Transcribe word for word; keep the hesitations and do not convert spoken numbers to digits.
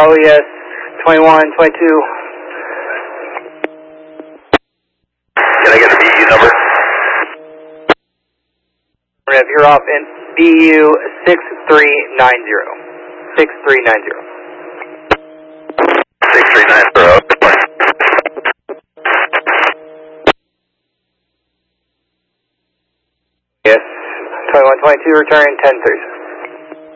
Oh yes, twenty-one, twenty-two. Can I get a B U number? If you're off in B U six three nine zero. six three nine zero. six three nine zero. Yes, twenty-one, twenty-two, return ten thirty.